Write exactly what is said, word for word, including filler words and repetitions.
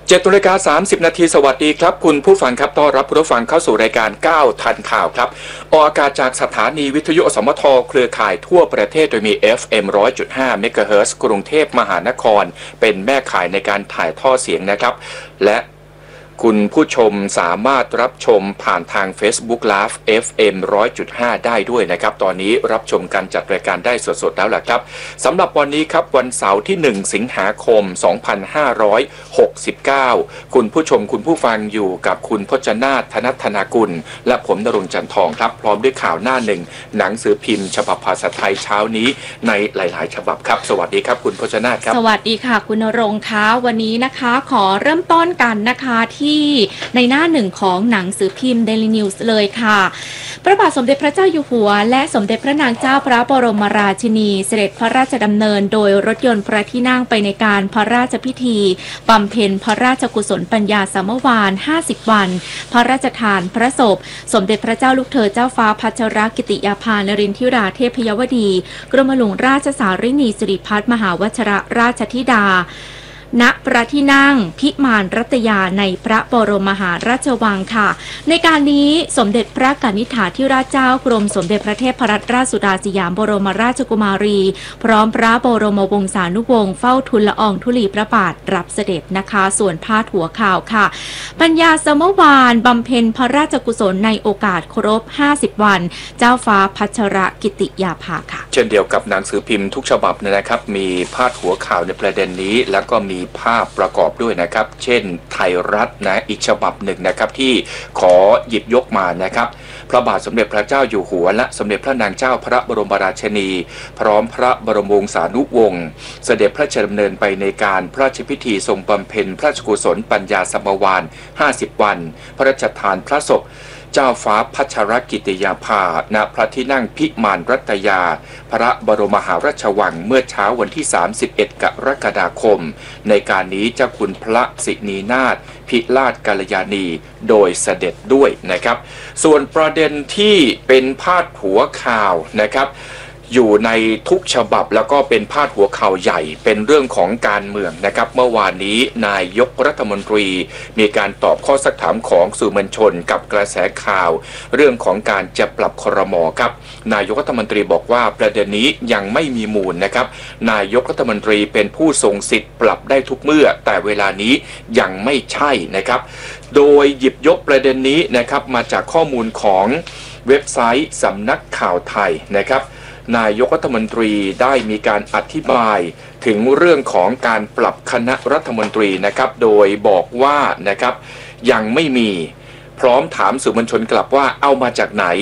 เจ็ดนาฬิกาสามสิบนาทีสวัสดีครับคุณผู้ฟังครับต้อนรับผู้ฟังเข้าสู่รายการก้าวทันข่าวครับออกอากาศจากสถานีวิทยุอสมทเครือข่ายทั่วประเทศโดยมี เอฟ เอ็ม หนึ่งร้อยจุดห้า เมกะเฮิรตซ์กรุงเทพมหานครเป็นแม่ข่ายในการถ่ายทอดเสียงนะครับและคุณผู้ชมสามารถรับชมผ่านทาง Facebook Live เอฟ เอ็ม หนึ่งร้อยจุดห้า ได้ด้วยนะครับตอนนี้รับชมการจัดรายการได้สดๆแล้วล่ะครับสำหรับวันนี้ครับวันเสาร์ที่หนึ่งสิงหาคมสองพันห้าร้อยหกสิบเก้าคุณผู้ชมคุณผู้ฟังอยู่กับคุณพจนาถ ธนัทธนากุลและผมณรงค์จันทองครับพร้อมด้วยข่าวหน้าหนึ่งหนังสือพิมพ์ฉบับภาษาไทยเช้านี้ในหลายๆฉบับครับสวัสดีครับคุณพจนาถครับสวัสดีค่ะคุณณรงค์คะวันนี้นะคะขอเริ่มต้นกันนะคะที่ในหน้าหนึ่งของหนังสือพิมพ์ Daily News เลยค่ะพระบาทสมเด็จพระเจ้าอยู่หัวและสมเด็จพระนางเจ้าพระบรมราชินีเสด็จพระราชดำเนินโดยรถยนต์พระที่นั่งไปในการพระราชพิธีบำเพ็ญพระราชกุศลปัญญาสามวาลห้าสิบวันพระราชทานพระศพสมเด็จพระเจ้าลูกเธอเจ้าฟ้าพัชรกิติยาภานรินทิราเทพยวดีกรมหลวงราชสารินีสิริพัฒน์มหาวชิรราชธิดาณพระที่นั่งพิมานรัตยาในพระบรมมหาราชวังค่ะในการนี้สมเด็จพระกนิษฐาธิราชเจ้ากรมสมเด็จพระเทพรัตนราชสุดาสยามบรมราชกุมารีพร้อมพระบรมวงศานุวงศ์เฝ้าทูลละอองธุลีพระบาทรับเสด็จนะคะส่วนพาดหัวข่าวค่ะปัญญาสมวานบำเพ็ญพระราชกุศลในโอกาสครบห้าสิบวันเจ้าฟ้าพัชรกิติยาภาค่ะเช่นเดียวกับหนังสือพิมพ์ทุกฉบับนะครับมีพาดหัวข่าวในประเด็นนี้แล้วก็มีภาพประกอบด้วยนะครับเช่นไทยรัฐนะอีกฉบับหนึ่งนะครับที่ขอหยิบยกมานะครับพระบาทสมเด็จพระเจ้าอยู่หัวและสมเด็จพระนางเจ้าพระบรมราชินีพร้อมพระบรมวงศานุวงศ์เสด็จพระราชดำเนินไปในการพระราชพิธีทรงบำเพ็ญพระราชกุศลปัญญาสมวาลห้าสิบวันพระราชทานพระศพเจ้าฟ้าพัชรกิติยาภาณพระที่นั่งพิมานรัตยาพระบรมมหาราชวังเมื่อเช้าวันที่สามสิบเอ็ดกรกฎาคมในการนี้เจ้าคุณพระสินีนาถพิราชกัลยาณีโดยเสด็จด้วยนะครับส่วนประเด็นที่เป็นพาดหัวข่าวนะครับอยู่ในทุกฉบับแล้วก็เป็นพาดหัวข่าวใหญ่เป็นเรื่องของการเมืองนะครับเมื่อวานนี้นายกรัฐมนตรีมีการตอบข้อสักถามของสื่อมวลชนกับกระแสข่าวเรื่องของการจะปรับครม.ครับนายกรัฐมนตรีบอกว่าประเด็นนี้ยังไม่มีมูลนะครับนายกรัฐมนตรีเป็นผู้ทรงสิทธิ์ปรับได้ทุกเมื่อแต่เวลานี้ยังไม่ใช่นะครับโดยหยิบยกประเด็นนี้นะครับมาจากข้อมูลของเว็บไซต์สำนักข่าวไทยนะครับนายกรัฐมนตรีได้มีการอธิบายถึงเรื่องของการปรับคณะรัฐมนตรีนะครับโดยบอกว่านะครับยังไม่มีพร้อมถามสื่อมวลชนกลับว่าเอามาจากไหน